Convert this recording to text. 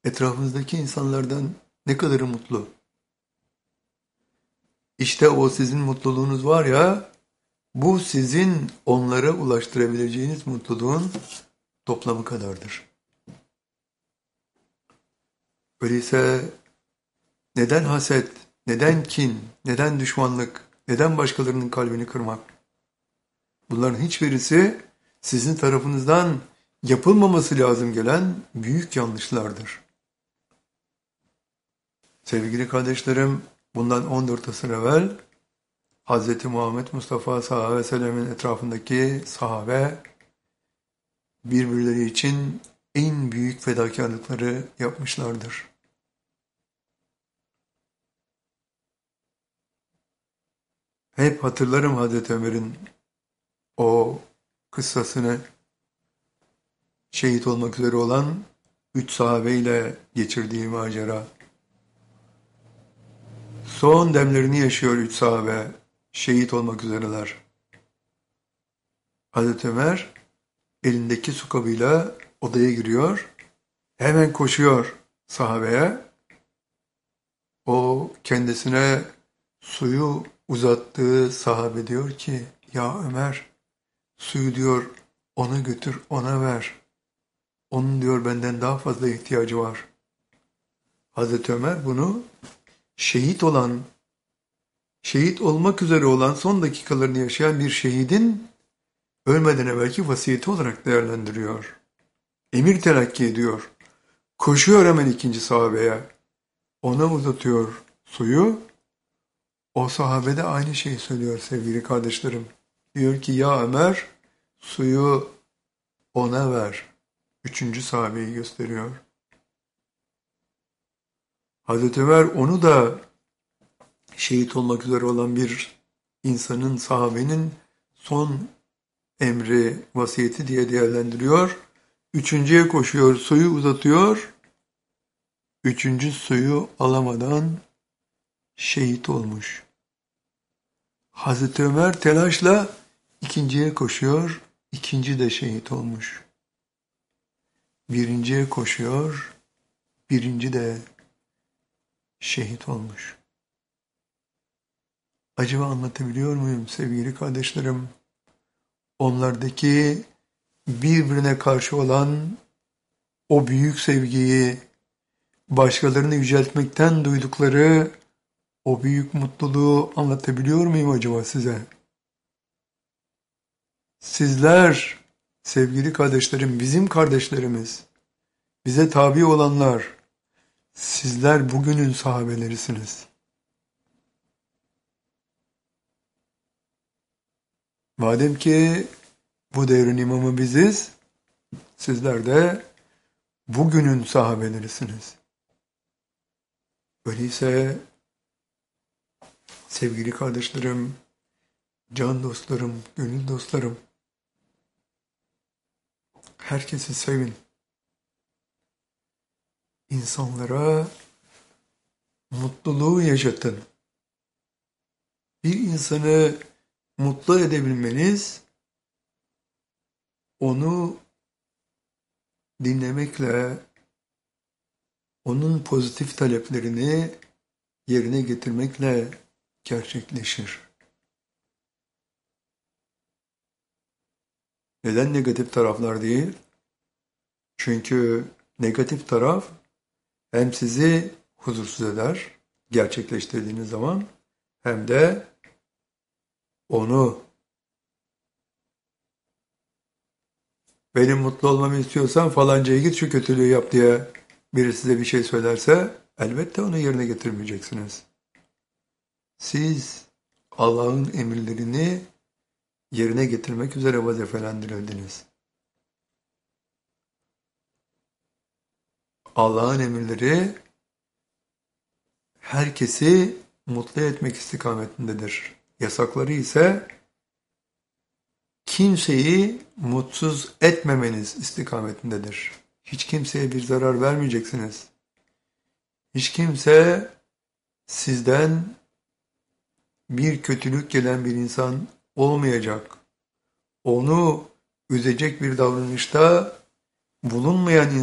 Etrafınızdaki insanlardan ne kadarı mutlu? İşte o sizin mutluluğunuz var ya, bu sizin onlara ulaştırabileceğiniz mutluluğun toplamı kadardır. Öyleyse neden haset, neden kin, neden düşmanlık, neden başkalarının kalbini kırmak? Bunların hiçbirisi sizin tarafınızdan yapılmaması lazım gelen büyük yanlışlardır. Sevgili kardeşlerim, bundan 14 asır evvel Hz. Muhammed Mustafa sallallahu aleyhi ve sellemin etrafındaki sahabe birbirleri için en büyük fedakarlıkları yapmışlardır. Hep hatırlarım Hazreti Ömer'in o kıssasını, şehit olmak üzere olan 3 sahabeyle geçirdiği macera. Son demlerini yaşıyor 3 sahabe, şehit olmak üzereler. Hazreti Ömer elindeki su kabıyla odaya giriyor, hemen koşuyor sahabeye. O kendisine suyu uzattığı sahabe diyor ki, ya Ömer, suyu diyor ona götür, ona ver. Onun diyor benden daha fazla ihtiyacı var. Hazreti Ömer bunu şehit olan, şehit olmak üzere olan son dakikalarını yaşayan bir şehidin ölmeden evvelki vasiyeti olarak değerlendiriyor. Emir telakki ediyor. Koşuyor hemen ikinci sahabeye. Ona uzatıyor suyu. O sahabe de aynı şeyi söylüyor sevgili kardeşlerim. Diyor ki ya Ömer suyu ona ver. Üçüncü sahabeyi gösteriyor. Hazreti Ömer onu da şehit olmak üzere olan bir insanın, sahabenin son emri, vasiyeti diye değerlendiriyor. Üçüncüye koşuyor, suyu uzatıyor. Üçüncü suyu alamadan şehit olmuş. Hazreti Ömer telaşla ikinciye koşuyor, ikinci de şehit olmuş. Birinciye koşuyor, birinci de şehit olmuş. Acaba anlatabiliyor muyum sevgili kardeşlerim? Onlardaki birbirine karşı olan o büyük sevgiyi, başkalarını yüceltmekten duydukları o büyük mutluluğu anlatabiliyor muyum acaba size? Sizler, sevgili kardeşlerim, bizim kardeşlerimiz, bize tabi olanlar, sizler bugünün sahabelerisiniz. Madem ki bu devrin imamı biziz, sizler de bugünün sahabelerisiniz. Öyleyse sevgili kardeşlerim, can dostlarım, gönül dostlarım, herkesi sevin. İnsanlara mutluluğu yaşatın. Bir insanı mutlu edebilmeniz, onu dinlemekle, onun pozitif taleplerini yerine getirmekle gerçekleşir. Neden negatif taraflar değil? Çünkü negatif taraf hem sizi huzursuz eder gerçekleştirdiğiniz zaman hem de onu benim mutlu olmamı istiyorsan falancaya git şu kötülüğü yap diye biri size bir şey söylerse elbette onu yerine getirmeyeceksiniz. Siz Allah'ın emirlerini yerine getirmek üzere vazifelendirildiniz. Allah'ın emirleri herkesi mutlu etmek istikametindedir. Yasakları ise kimseyi mutsuz etmemeniz istikametindedir. Hiç kimseye bir zarar vermeyeceksiniz. Hiç kimse sizden bir kötülük gelen bir insan olmayacak. Onu üzecek bir davranışta bulunmayan